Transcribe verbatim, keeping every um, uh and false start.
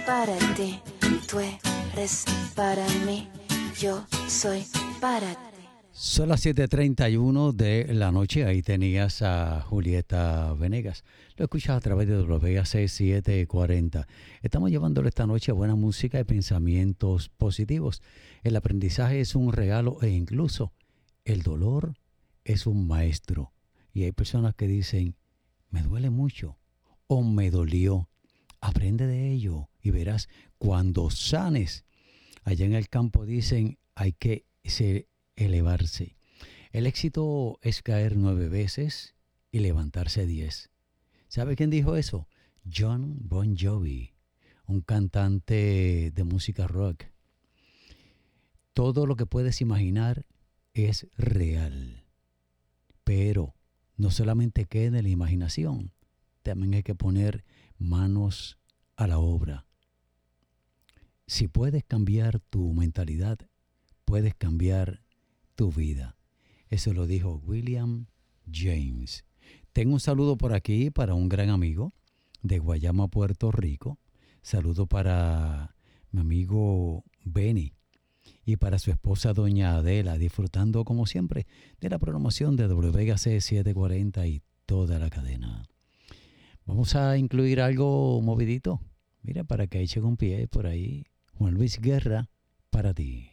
para ti, tú eres para mí, yo soy para ti. Son las siete treinta y uno de la noche. Ahí tenías a Julieta Venegas. Lo escuchas a través de W A C setecientos cuarenta. Estamos llevándole esta noche buena música y pensamientos positivos. El aprendizaje es un regalo e incluso el dolor es un maestro. Y hay personas que dicen, me duele mucho o me dolió. Aprende de ello y verás, cuando sanes, allá en el campo dicen, hay que ser elevarse. El éxito es caer nueve veces y levantarse diez. ¿Sabe quién dijo eso? John Bon Jovi, un cantante de música rock. Todo lo que puedes imaginar es real, pero no solamente queda en la imaginación, también hay que poner manos a la obra. Si puedes cambiar tu mentalidad, puedes cambiar tu vida. Eso lo dijo William James. Tengo un saludo por aquí para un gran amigo de Guayama, Puerto Rico. Saludo para mi amigo Benny y para su esposa doña Adela, disfrutando como siempre de la programación de W A C setecientos cuarenta y toda la cadena. Vamos a incluir algo movidito. Mira, para que echen un pie por ahí. Juan Luis Guerra, para ti.